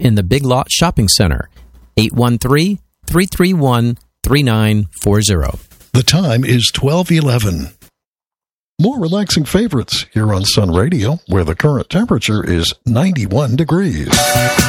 in the Big Lot Shopping Center. 813-331-3940. The time is 12:11. More relaxing favorites here on Sun Radio, where the current temperature is 91 degrees.